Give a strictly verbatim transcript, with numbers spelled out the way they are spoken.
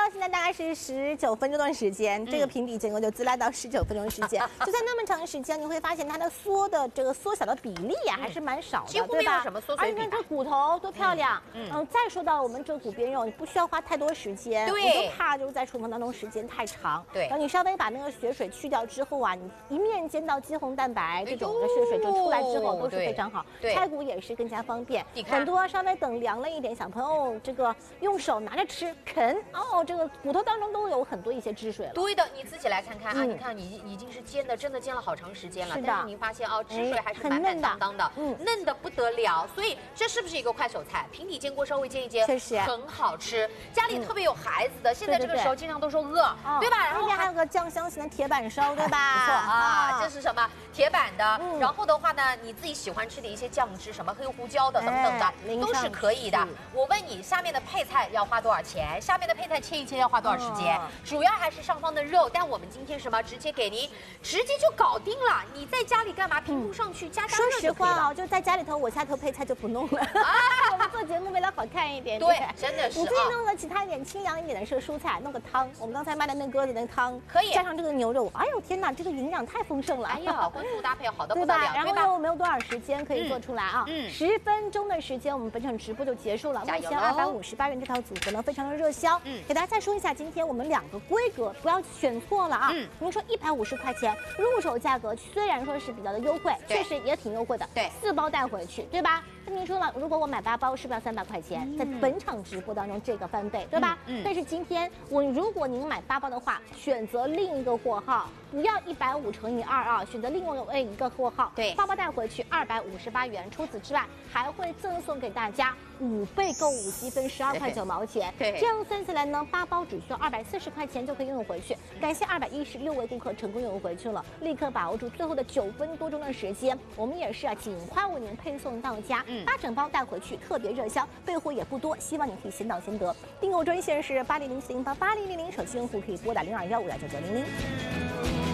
现在大概是十九分钟的时间，这个平底结构就自拉到十九分钟的时间，就在那么长的时间，你会发现它的缩的这个缩小的比例呀、啊、还是蛮少的， 几乎没有什么缩水比。 而且这骨头多漂亮，嗯，嗯再说到我们这个骨边肉，你不需要花太多时间， 对， 我就怕就是在厨房当中时间太长， 对， 然后你稍微把那个血水去掉之后啊，你一面煎到肌红蛋白这种的血水就出来之后都是非常好， 对， 拆骨也是更加方便。 你看， 很多稍微等凉了一点，小朋友这个用手拿着吃啃哦，这个骨头当中都有很多一些汁水了。 对的，你自己来看看啊，你看你已经是煎的，真的煎了好长时间了，但是您发现哦，汁水还是满满当当的，嗯，嫩的不得了。所以这是不是一个快手菜？平底煎锅稍微煎一煎， 确实很好吃。家里特别有孩子的，现在这个时候经常都说饿，对吧？ 然后还有个酱香型的铁板烧，对吧？ 不错啊，这是什么？铁板的。然后的话呢，你自己喜欢吃的一些酱汁，什么黑胡椒的等等的，都是可以的。我问你，下面的配菜要花多少钱？下面的配菜切一切要花多少时间？主要还是上方的肉，但我们今天什么直接给您，直接就搞定了。你在家里干嘛？平铺上去加加热就可以了。 说实话哦，就在家里头，我下头配菜就不弄了。啊，我们做节目为了好看一点。 对，真的是。 你自己弄个其他一点清凉一点的是蔬菜，弄个汤。我们刚才卖的那鸽子那个汤， 可以加上这个牛肉。哎呦天哪，这个营养太丰盛了。 哎呀，荤素搭配好的不对得了， 吧？然后又没有多少时间可以做出来啊。嗯，十分钟的时间，我们本场直播就结束了。目前二百五十八元这套组合呢，非常的热销。嗯，给大家再说一下，今天我们两个规格不要选错了啊。嗯，您说一百五十块钱入手价格，虽然说是比较的优惠，确实也挺优惠的。对，四包带回去，对吧？那您说了，如果我买八包，是不是要三百块钱？在本场直播当中，这个翻倍，对吧？嗯。但是今天我如果您买八包的话，选择另一个货号，不要一百五乘以二啊，选择另外一个货号，对，八包带回去二百五十八元。除此之外，还会赠送给大家五倍购物积分，十二块九毛钱。对，这样算下来呢，八包只需要二百四十块钱就可以拥有回去。感谢二百一十六位顾客成功拥有回去了，立刻把握住最后的九分多钟的时间，我们也是啊，尽快为您配送到家。嗯，八整包带回去，特别热销，备货也不多，希望你可以先到先得。订购专线是八零零四零八八零零零，手机用户可以拨打零二幺五幺九九零零。